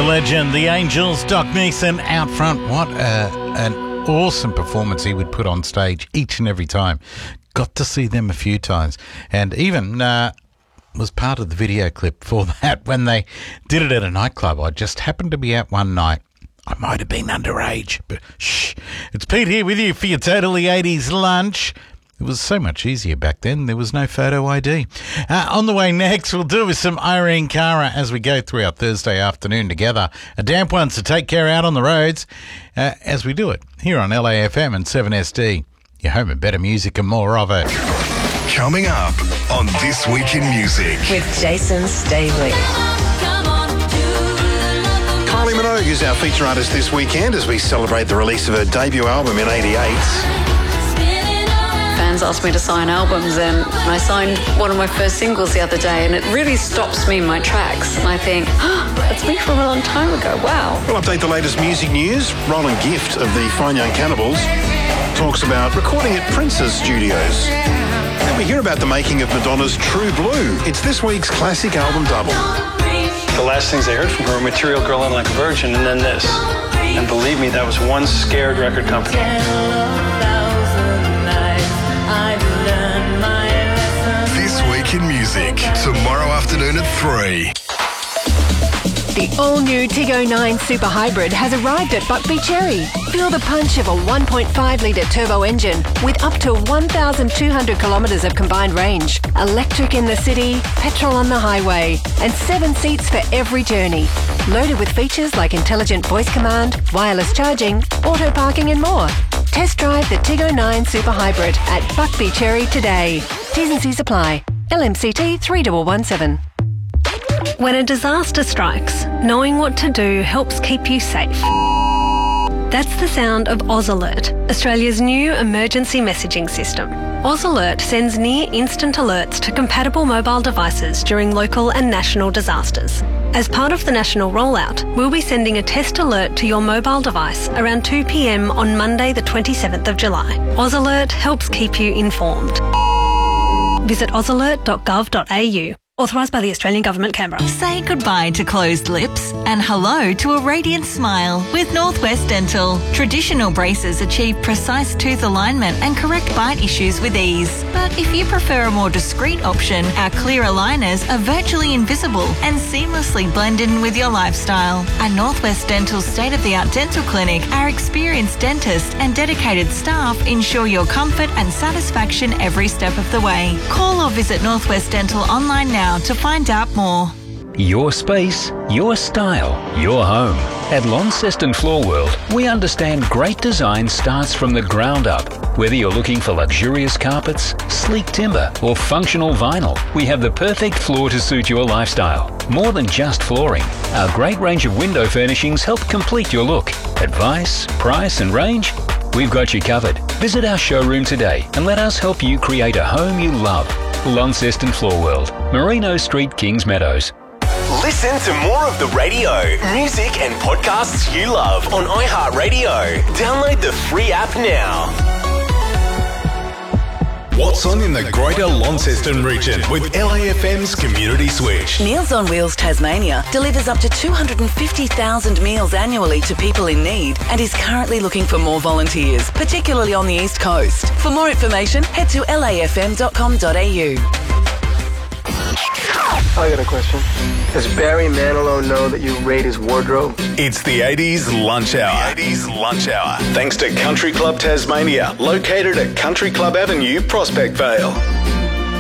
The legend, the Angels, Doc Neeson out front. What an awesome performance he would put on stage each and every time. Got to see them a few times, and even was part of the video clip for that when they did it at a nightclub. I just happened to be out one night. I might have been underage, but shh. It's Pete here with you for your Totally 80s lunch. It was so much easier back then. There was no photo ID. On the way next, we'll do with some Irene Cara as we go through our Thursday afternoon together. A damp one, so take care out on the roads as we do it here on LAFM and 7SD. Your home of better music and more of it. Coming up on This Week in Music. With Jason Stavely. Kylie Minogue is our feature artist this weekend as we celebrate the release of her debut album in '88. Fans asked me to sign albums, and I signed one of my first singles the other day, and it really stops me in my tracks. And I think, that's me from a long time ago. Wow. We'll update the latest music news. Roland Gift of the Fine Young Cannibals talks about recording at Prince's studios. And we hear about the making of Madonna's True Blue. It's this week's classic album double. The last things I heard from her were Material Girl and Like a Virgin, and then this. And believe me, that was one scared record company. This Week in Music, tomorrow afternoon at 3. The all-new Tiggo 9 Super Hybrid has arrived at Buckby Cherry. Feel the punch of a 1.5-litre turbo engine with up to 1,200 kilometres of combined range. Electric in the city, petrol on the highway, and 7 seats for every journey. Loaded with features like intelligent voice command, wireless charging, auto parking and more. Test drive the Tiggo 9 Super Hybrid at Buckby Cherry today. T's and C's apply. LMCT 3117. When a disaster strikes, knowing what to do helps keep you safe. That's the sound of Oz Alert, Australia's new emergency messaging system. Oz Alert sends near-instant alerts to compatible mobile devices during local and national disasters. As part of the national rollout, we'll be sending a test alert to your mobile device around 2 p.m. on Monday the 27th of July. Oz Alert helps keep you informed. Visit ozalert.gov.au. Authorised by the Australian Government, Canberra. Say goodbye to closed lips and hello to a radiant smile with Northwest Dental. Traditional braces achieve precise tooth alignment and correct bite issues with ease. But if you prefer a more discreet option, our clear aligners are virtually invisible and seamlessly blend in with your lifestyle. At Northwest Dental's state-of-the-art dental clinic, our experienced dentists and dedicated staff ensure your comfort and satisfaction every step of the way. Call or visit Northwest Dental online now to find out more. Your space, your style, your home. At Launceston Floor World, we understand great design starts from the ground up. Whether you're looking for luxurious carpets, sleek timber, or functional vinyl, we have the perfect floor to suit your lifestyle. More than just flooring, our great range of window furnishings help complete your look. Advice, price, and range? We've got you covered. Visit our showroom today and let us help you create a home you love. Launceston Floor World, Merino Street, Kings Meadows. Listen to more of the radio, music and podcasts you love on iHeartRadio. Download the free app now. What's on in the Greater Launceston region with LAFM's Community Switch? Meals on Wheels Tasmania delivers up to 250,000 meals annually to people in need and is currently looking for more volunteers, particularly on the East Coast. For more information, head to lafm.com.au. I got a question. Does Barry Manilow know that you raid his wardrobe? It's the 80s Lunch Hour. The 80s Lunch Hour. Thanks to Country Club Tasmania, located at Country Club Avenue, Prospect Vale.